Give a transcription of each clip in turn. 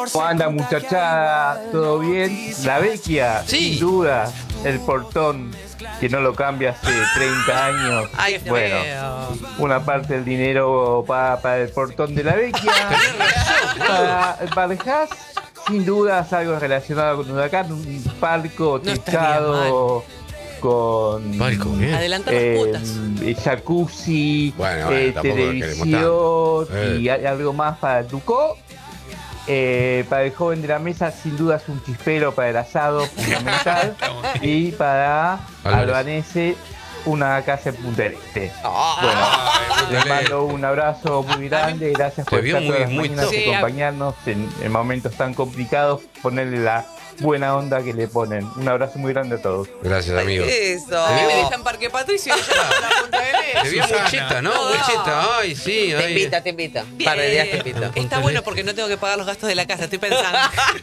¿Cómo anda, muchachada? ¿Todo bien? La Vecchia, Sí. sin duda, el portón que no lo cambia hace 30 años. Ay, bueno, una parte del dinero para el portón de la Vecchia. Para el Haas, sin dudas, algo relacionado con Huracán, un palco No techado con Palco, bien. Adelantar las cuotas. jacuzzi, Bueno, tampoco queremos televisión tanto. y algo más para el Ducó. Para el joven de la mesa, sin duda es un chispero para el asado, fundamental. Y para Albanese, una casa en Punta del Este. Bueno, les mando un abrazo muy grande. Gracias por estar todas las mañanas y acompañarnos en momentos tan complicados. Ponerle la buena onda que le ponen. Un abrazo muy grande a todos. Gracias, amigo. Eso. A mí me dejan Parque Patricio y yo en la Punta del Este. Te vi muchita, ¿no? Muchita. Ay, sí. Te invita. Un par de días te invito. Está bueno porque no tengo que pagar los gastos de la casa, estoy pensando.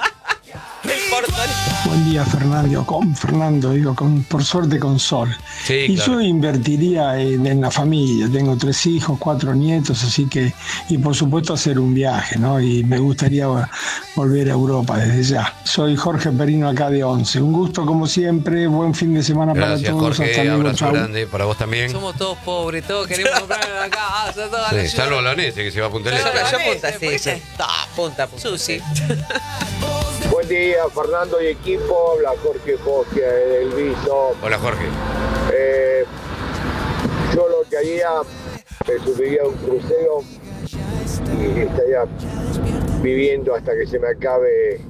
Buen día, Fernando. Por suerte con Sol. Sí, Y claro. yo invertiría en la familia. Tengo 3 hijos, 4 nietos, así que, y por supuesto hacer un viaje, ¿no? Y me gustaría volver a Europa desde ya. Soy Jorge Perino, acá de 11. Un gusto como siempre, buen fin de semana Gracias, para todos. Jorge. Hasta luego, Abrazo chau. grande para vos también. Somos todos pobres, todos queremos comprar la casa, toda la Sí, salvo Albanese que se va a Punta del Este. Yo punta, sí. Pues ya sí. está. Punta. Susi. Buen día, Fernando y equipo. Habla Jorge Foggia del Viso. Hola, Jorge. Yo lo que haría, me subiría a un crucero y estaría viviendo hasta que se me acabe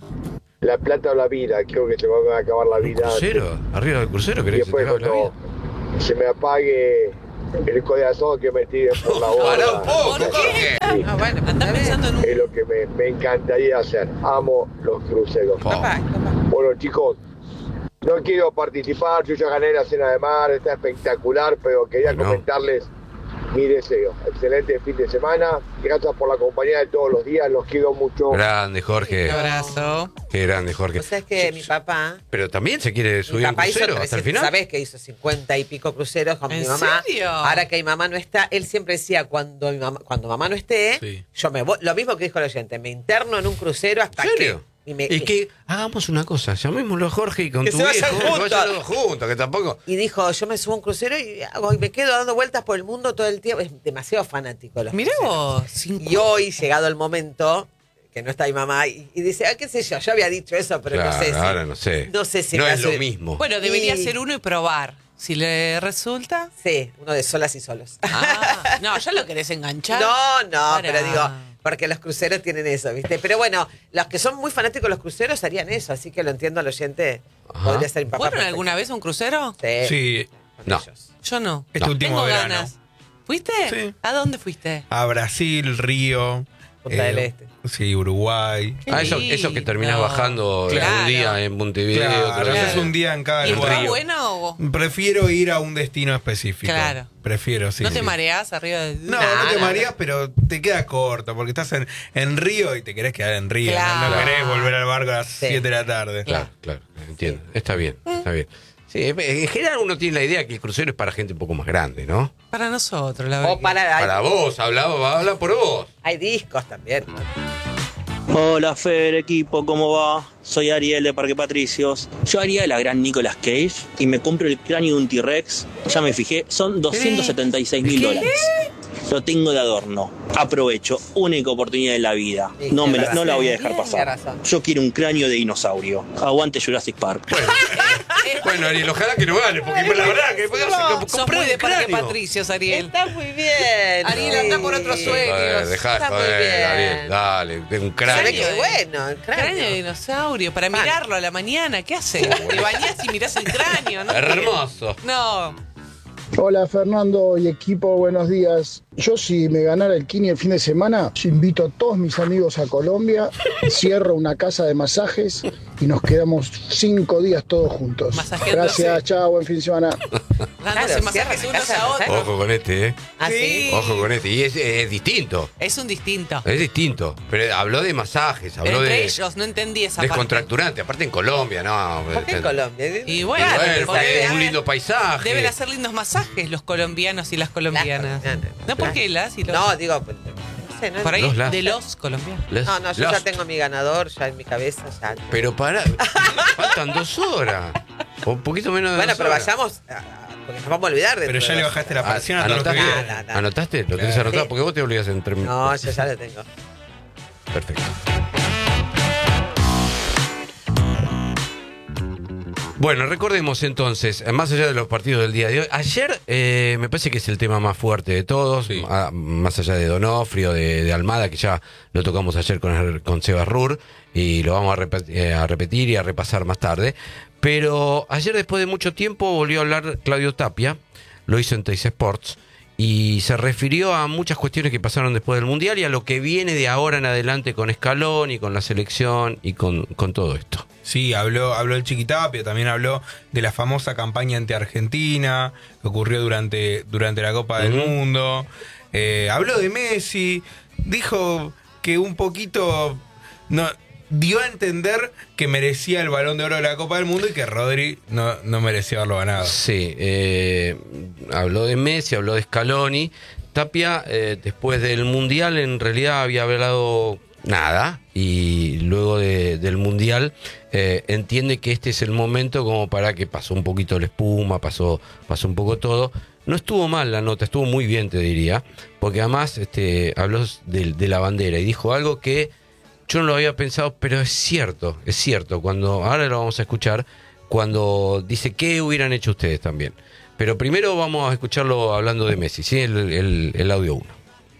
la plata o la vida. Creo que se me va a acabar la vida. ¿Crucero? ¿Arriba del crucero Y querés que se te después acabe la vida? cuando se me apague el corazón, que me tiren por la Pará un borda. poco, ¿Por qué? Jorge. Sí, Ah, bueno. Andás pensando en un... es lo que me encantaría hacer. Amo los cruceros. Papá. Bueno, chicos, no quiero participar, yo ya gané la cena de mar, está espectacular, pero quería Bueno. comentarles mi deseo. Excelente fin de semana, gracias por la compañía de todos los días, los quiero mucho. Grande, Jorge. Un abrazo. Qué grande, Jorge. O sea, es que mi papá... Pero también se quiere Mi subir a un papá hizo crucero hasta el final. ¿Sabés que hizo 50 y pico cruceros con ¿En mi mamá? serio? Ahora que mi mamá no está, él siempre decía, cuando mamá no esté, Sí. yo me voy, lo mismo que dijo el oyente, me interno en un crucero hasta ¿En serio? que... Y, me- Y que hagamos una cosa, llamémoslo a Jorge y con Que tu se viejo, vayan que juntos. vayan los dos juntos, que tampoco. y dijo, yo me subo a un crucero y me quedo dando vueltas por el mundo todo el tiempo. Es demasiado fanático de los Mirá cruceros. vos. Y hoy, llegado el momento, que no está mi mamá, y dice, qué sé yo había dicho eso, pero Claro, no sé si... ahora no sé. No sé si no me es lo hace- mismo. Bueno, debería Y- ser uno y probar. Si le resulta... Sí, uno de solas y solos. Ah, no, ya lo querés enganchar. No, Pará. pero digo, porque los cruceros tienen eso, ¿viste? Pero bueno, los que son muy fanáticos de los cruceros harían eso, así que lo entiendo al oyente. Ajá. Podría ser mi papá. ¿Fueron perfecto. alguna vez a un crucero? Sí. Sí, con No. ellos. Yo no. este último Tengo verano. ganas. ¿Fuiste? Sí. ¿A dónde fuiste? A Brasil, Río. Punta del Este. Sí, Uruguay. Qué Eso que terminás lindo. bajando Claro. un día en Montevideo, Claro, otro día haces un día en cada ¿Y está lugar. bueno? Prefiero ir a un destino específico. Claro. Prefiero, sí. ¿No sí. te mareás arriba de...? No, Nah, no te nah. mareas, pero te queda corto, porque estás en Río y te querés quedar en Río. Claro. No querés volver al barco a las Sí. 7 de la tarde. Claro, entiendo. Está bien, está bien. Sí, en general uno tiene la idea que el crucero es para gente un poco más grande, ¿no? Para nosotros, la verdad. O para... Para vos, habla por vos. Hay discos también. Hola Fer, equipo, ¿cómo va? Soy Ariel de Parque Patricios. Yo haría la gran Nicolas Cage y me compro el cráneo de un T-Rex. Ya me fijé, son $276.000. Lo tengo de adorno. Aprovecho, única oportunidad en la vida. Sí, No tiene la voy a razón. dejar Tiene pasar. razón. Yo quiero un cráneo de dinosaurio. Aguante Jurassic Park. Bueno, Ariel, ojalá que no gane, porque la verdad que Sos compré muy de el Parque cráneo. Patricios, Ariel. Está muy bien. Ariel, anda por otros sueños. Dejá de Está muy joder, bien. Ariel, dale, tengo un Se cráneo. ve que bueno, el Cráneo de cráneo. dinosaurio, para mirarlo a la mañana. ¿Qué haces? Te bañás y mirás el cráneo, ¿no? Hermoso. No. Hola Fernando y equipo, buenos días. Yo si me ganara el Kini el fin de semana, yo invito a todos mis amigos a Colombia, cierro una casa de masajes y nos quedamos 5 días todos juntos. Masajeándose. Gracias, chao, buen fin de semana. Dándose Claro, masajes cierra unos casa de a otros. Ojo con este, ¿eh? ¿Ah, sí? Ojo con este. Y es distinto. Es un distinto. Es distinto. Pero habló de masajes, habló Entre de ellos, no entendí esa parte. descontracturante. Aparte en Colombia, ¿no? ¿Por qué en Colombia? Y bueno, Bueno, porque es un lindo paisaje. deben hacer lindos masajes los colombianos y las colombianas. Claro. ¿No? ¿Por qué las y los...? No, digo, no sé, dije, ¿no? Por ahí Los de los colombianos. No, yo ya tengo mi ganador, ya en mi cabeza. Ya. Pero faltan 2 horas. O un poquito menos de 2 Bueno, pero horas. vayamos, porque nos vamos a olvidar de Pero ya le bajaste la presión a todos los que ¿Anotaste? vienen. ¿Anotaste? ¿Lo tenés anotado? Sí. Porque vos te obligas en terminar. No, yo ya lo tengo. Perfecto. Bueno, recordemos entonces, más allá de los partidos del día de hoy, ayer me parece que es el tema más fuerte de todos, Sí. más allá de Donofrio, de Almada, que ya lo tocamos ayer con Sebas Rur, y lo vamos a repetir y a repasar más tarde. Pero ayer, después de mucho tiempo, volvió a hablar Claudio Tapia, lo hizo en Teis Sports, y se refirió a muchas cuestiones que pasaron después del Mundial y a lo que viene de ahora en adelante con Scaloni, con la selección y con todo esto. Sí, habló el Chiquitapia, también habló de la famosa campaña ante Argentina que ocurrió durante la Copa del Mundo. Habló de Messi, dijo que un poquito dio a entender que merecía el Balón de Oro de la Copa del Mundo y que Rodri no merecía haberlo ganado. Sí, habló de Messi, habló de Scaloni. Tapia, después del Mundial, en realidad había hablado nada, y luego del Mundial entiende que este es el momento como para que pasó un poquito la espuma, pasó un poco todo. No estuvo mal la nota, estuvo muy bien, te diría, porque además habló de la bandera y dijo algo que yo no lo había pensado, pero es cierto, ahora lo vamos a escuchar, cuando dice qué hubieran hecho ustedes también. Pero primero vamos a escucharlo hablando de Messi, ¿sí? El audio 1.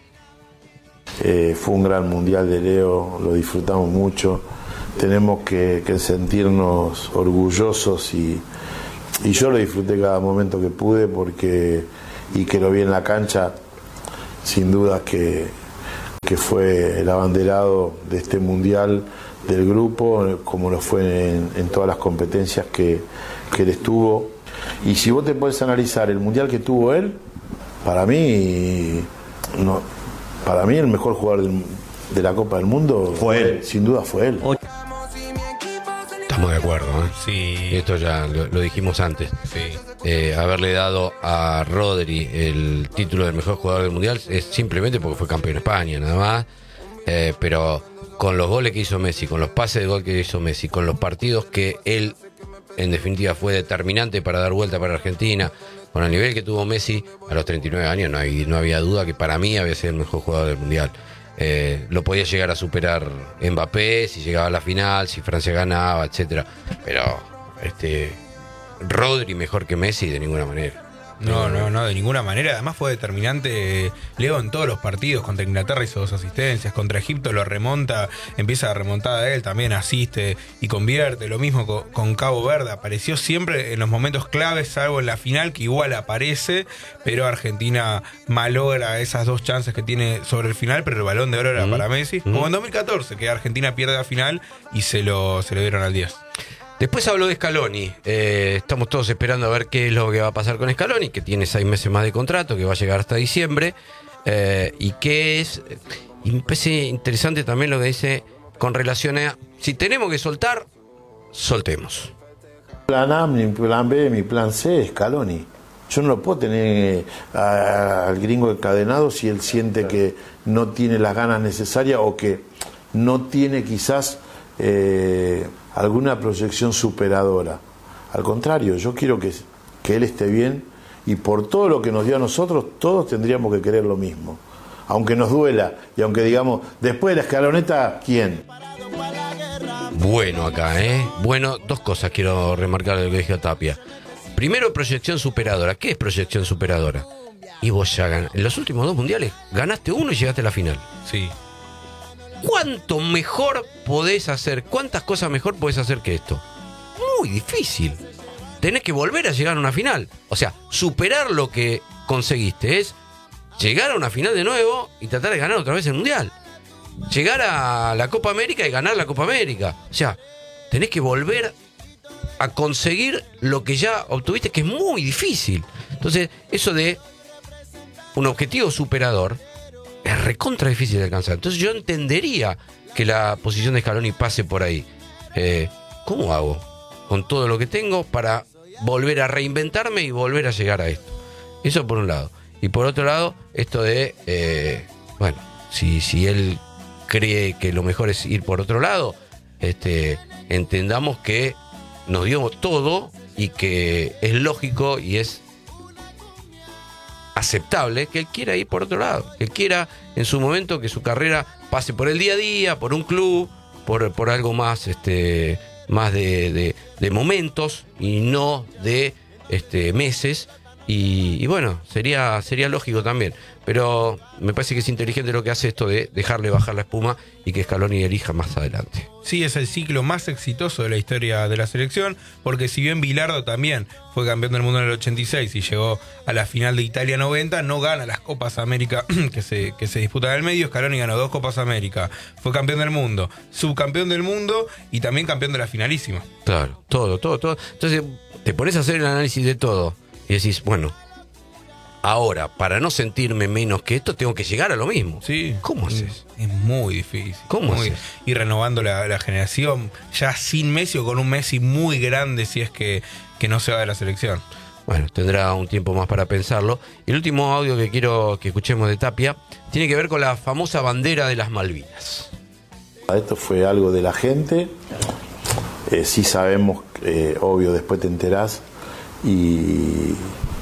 Fue un gran mundial de Leo, lo disfrutamos mucho, tenemos que sentirnos orgullosos y yo lo disfruté cada momento que pude y que lo vi en la cancha, sin duda que fue el abanderado de este mundial del grupo, como lo fue en todas las competencias que él estuvo. Y si vos te puedes analizar el mundial que tuvo él, para mí el mejor jugador de la Copa del Mundo fue él, sin duda fue él. Estamos de acuerdo, ¿eh? Sí. Esto ya lo dijimos antes. Sí. Haberle dado a Rodri el título del mejor jugador del Mundial es simplemente porque fue campeón de España, nada más. Pero con los goles que hizo Messi, con los pases de gol que hizo Messi, con los partidos que él, en definitiva, fue determinante para dar vuelta para Argentina, con el nivel que tuvo Messi a los 39 años, no había duda que para mí había sido el mejor jugador del Mundial. Lo podía llegar a superar Mbappé si llegaba a la final, si Francia ganaba, etcétera. Pero Rodri mejor que Messi de ninguna manera. No, de ninguna manera. Además fue determinante Leo en todos los partidos. Contra Inglaterra hizo 2 asistencias, contra Egipto lo remonta, empieza la remontada de él, también asiste y convierte. Lo mismo con Cabo Verde, apareció siempre en los momentos claves, salvo en la final, que igual aparece, pero Argentina malogra esas 2 chances que tiene sobre el final, pero el Balón de Oro era para Messi. Como en 2014, que Argentina pierde la final y se lo dieron al 10. Después habló de Scaloni. Estamos todos esperando a ver qué es lo que va a pasar con Scaloni, que tiene 6 meses más de contrato, que va a llegar hasta diciembre. Y me parece interesante también lo que dice con relación a si tenemos que soltar, soltemos. Plan A, mi plan B, mi plan C es Scaloni. Yo no lo puedo tener al gringo encadenado si él siente que no tiene las ganas necesarias o que no tiene quizás alguna proyección superadora. Al contrario, yo quiero que él esté bien, y por todo lo que nos dio a nosotros, todos tendríamos que querer lo mismo. Aunque nos duela, y aunque digamos, después de la escaloneta, ¿quién? Bueno acá, Bueno, 2 cosas quiero remarcar de lo que dijo Tapia. Primero, proyección superadora. ¿Qué es proyección superadora? Y vos ya en los últimos 2 mundiales ganaste uno y llegaste a la final. Sí. ¿Cuánto mejor podés hacer? ¿Cuántas cosas mejor podés hacer que esto? Muy difícil. Tenés que volver a llegar a una final. O sea, superar lo que conseguiste es llegar a una final de nuevo y tratar de ganar otra vez el Mundial. Llegar a la Copa América y ganar la Copa América. O sea, tenés que volver a conseguir lo que ya obtuviste, que es muy difícil. Entonces, eso de un objetivo superador es recontra difícil de alcanzar. Entonces yo entendería que la posición de Scaloni pase por ahí. ¿Cómo hago con todo lo que tengo para volver a reinventarme y volver a llegar a esto? Eso por un lado. Y por otro lado, esto de, si él cree que lo mejor es ir por otro lado, entendamos que nos dio todo y que es lógico y es aceptable que él quiera ir por otro lado, que él quiera en su momento que su carrera pase por el día a día, por un club, por algo más más de momentos y no de meses. Y bueno, sería lógico también, pero me parece que es inteligente lo que hace esto de dejarle bajar la espuma y que Scaloni elija más adelante. Sí, es el ciclo más exitoso de la historia de la selección, porque si bien Bilardo también fue campeón del mundo en el 86 y llegó a la final de Italia 90, no gana las Copas América que se disputan en el medio. Scaloni ganó 2 Copas América, fue campeón del mundo, subcampeón del mundo y también campeón de la finalísima. Claro, todo. Entonces te pones a hacer el análisis de todo y decís, bueno, ahora, para no sentirme menos que esto, tengo que llegar a lo mismo. Sí. ¿Cómo haces? Es muy difícil. ¿Cómo haces? Y renovando la generación, ya sin Messi o con un Messi muy grande, si es que no se va de la selección. Bueno, tendrá un tiempo más para pensarlo. El último audio que quiero que escuchemos de Tapia tiene que ver con la famosa bandera de las Malvinas. Esto fue algo de la gente. Sí sabemos, obvio, después te enterás. Y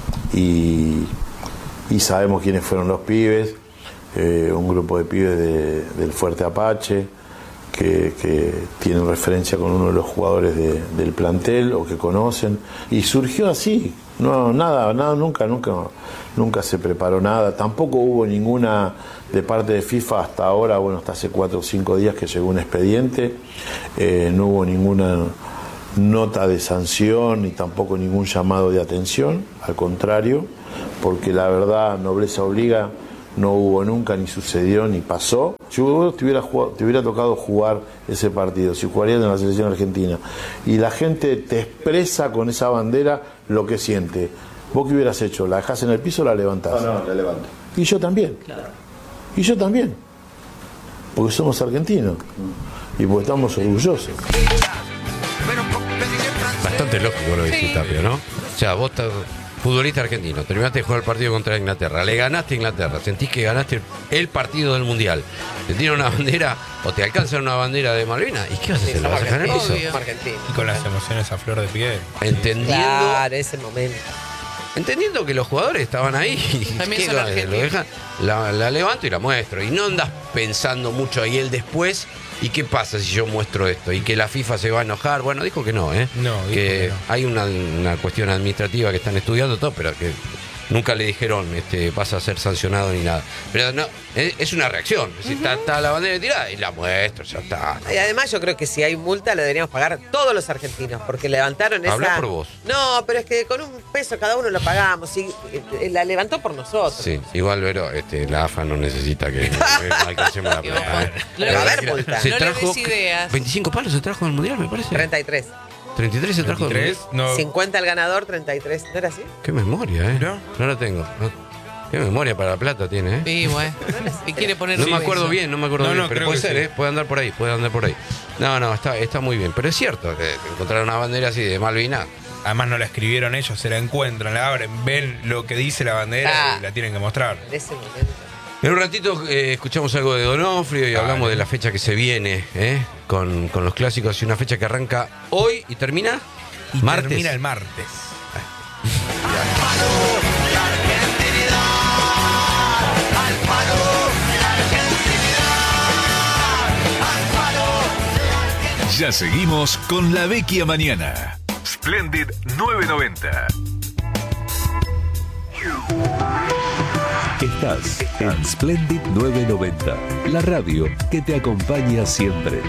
sabemos quiénes fueron los pibes, un grupo de pibes del Fuerte Apache que tienen referencia con uno de los jugadores del plantel o que conocen, y surgió así, nada, nunca se preparó nada, tampoco hubo ninguna de parte de FIFA hasta ahora, bueno, hasta hace 4 o 5 días que llegó un expediente, no hubo ninguna nota de sanción ni tampoco ningún llamado de atención, al contrario, porque la verdad, nobleza obliga, no hubo nunca, ni sucedió, ni pasó. Si vos te hubiera tocado jugar ese partido, si jugarías en la selección argentina, y la gente te expresa con esa bandera lo que siente, ¿vos qué hubieras hecho? ¿La dejás en el piso o la levantás? No, la levanto. Y yo también. Claro. Y yo también. Porque somos argentinos. Y porque estamos orgullosos. Bastante lógico lo que dice Tapia, ¿no? O sea, vos estás futbolista argentino, terminaste de jugar el partido contra Inglaterra, le ganaste a Inglaterra, sentís que ganaste el partido del Mundial, te tiran una bandera o te alcanzan una bandera de Malvinas, ¿y qué vas a hacer? ¿La vas a dejar en el piso? Y con las emociones a flor de piel. Entendiendo, ese momento. Entendiendo que los jugadores estaban ahí, También ¿qué son lo argentinos. dejan? La levanto y la muestro, y no andas pensando mucho ahí el después. ¿Y qué pasa si yo muestro esto? Y que la FIFA se va a enojar. Bueno, dijo que no, ¿eh? No, dijo que no. hay una cuestión administrativa que están estudiando todo, pero que nunca le dijeron vas a ser sancionado ni nada. Pero no, es una reacción. Si está la bandera tirada y la muestro, ya está. Y además yo creo que si hay multa la deberíamos pagar todos los argentinos, porque levantaron esa... Habla por vos. No, pero es que con un peso cada uno lo pagamos y la levantó por nosotros. Sí, igual, pero la AFA no necesita que alcancemos la plata. No le va a haber multa. Se No le trajo des ideas. 25 palos se trajo en el Mundial, me parece. 33. 33 se trajo en el Mundial. No. 50 el ganador, 33. ¿No era así? Qué memoria, ¿No? No la tengo. Qué memoria para la plata tiene, ¿eh? Sí, bueno. Y quiere poner No un me acuerdo beso. bien, no me acuerdo No, bien, no, pero creo puede que ser, sí. puede andar por ahí. No, está muy bien, pero es cierto que encontrar una bandera así de Malvinas. Además no la escribieron ellos, se la encuentran, la abren, ven lo que dice la bandera y la tienen que mostrar. En ese momento. En un ratito escuchamos algo de Donofrio y hablamos de la fecha que se viene, con los clásicos, y una fecha que arranca hoy y termina martes. Termina el martes. Ya seguimos con La Vecchia Mañana. Splendid 990. Estás en Splendid 990, la radio que te acompaña siempre.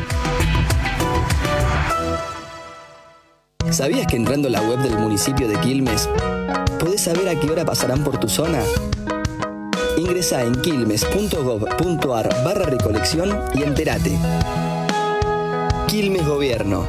¿Sabías que entrando a la web del municipio de Quilmes podés saber a qué hora pasarán por tu zona? Ingresá en quilmes.gov.ar/recolección y entérate. Quilmes Gobierno.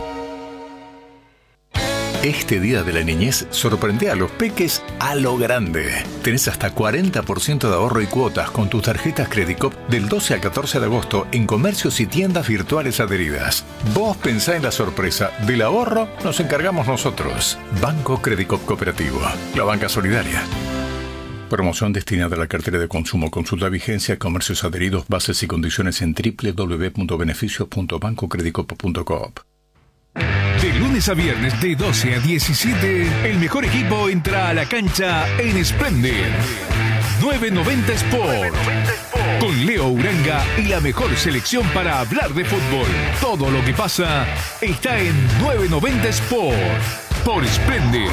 Este Día de la Niñez sorprende a los peques a lo grande. Tenés hasta 40% de ahorro y cuotas con tus tarjetas Credicop del 12 al 14 de agosto en comercios y tiendas virtuales adheridas. Vos pensá en la sorpresa. Del ahorro nos encargamos nosotros. Banco Credicop Cooperativo. La banca solidaria. Promoción destinada a la cartera de consumo. Consulta vigencia, comercios adheridos, bases y condiciones en www.beneficios.bancocredicoop.coop. De lunes a viernes de 12 a 17, el mejor equipo entra a la cancha en Splendid 990 Sport. Con Leo Uranga y la mejor selección para hablar de fútbol. Todo lo que pasa está en 990 Sport por Splendid.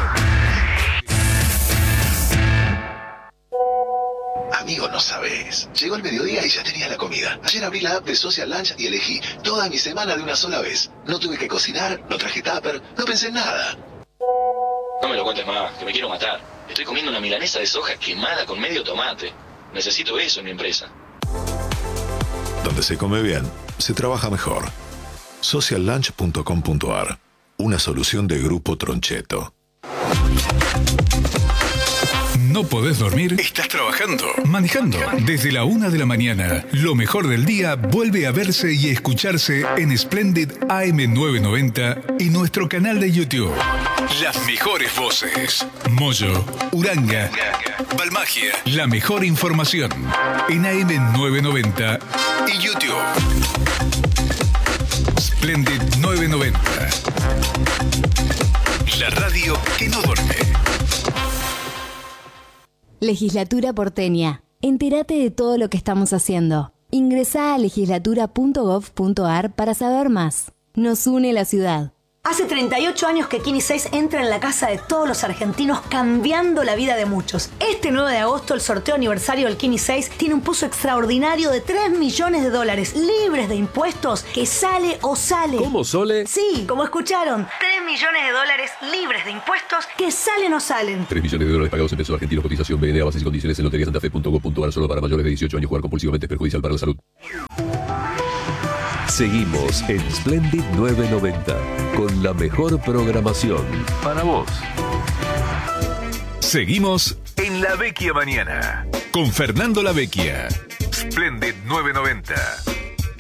Amigo, no sabes. Llegó el mediodía y ya tenía la comida. Ayer abrí la app de Social Lunch y elegí toda mi semana de una sola vez. No tuve que cocinar, no traje tupper, no pensé en nada. No me lo cuentes más, que me quiero matar. Estoy comiendo una milanesa de soja quemada con medio tomate. Necesito eso en mi empresa. Donde se come bien, se trabaja mejor. Sociallunch.com.ar. Una solución de Grupo Troncheto. ¿No podés dormir? ¿Estás trabajando? ¿Manejando? Desde la 1 de la mañana, lo mejor del día vuelve a verse y escucharse en Splendid AM990 y nuestro canal de YouTube. Las mejores voces. Moyo, Uranga, Balmagia. La mejor información en AM990 y YouTube. Splendid 990. La radio que no duerme. Legislatura porteña. Entérate de todo lo que estamos haciendo. Ingresá a legislatura.gov.ar para saber más. Nos une la ciudad. Hace 38 años que Kini 6 entra en la casa de todos los argentinos, cambiando la vida de muchos. Este 9 de agosto, el sorteo aniversario del Kini 6 tiene un pozo extraordinario de $3 millones libres de impuestos, que sale o sale. ¿Cómo, Sole? Sí, como escucharon, $3 millones libres de impuestos, que salen o salen. $3 millones pagados en pesos argentinos. Cotización BNA, bases y condiciones en loteriasantafe.gov.ar. Solo para mayores de 18 años. Jugar compulsivamente es perjudicial para la salud. Seguimos en Splendid 990 con la mejor programación para vos. Seguimos en La Vecchia Mañana con Fernando La Vecchia. Splendid 990.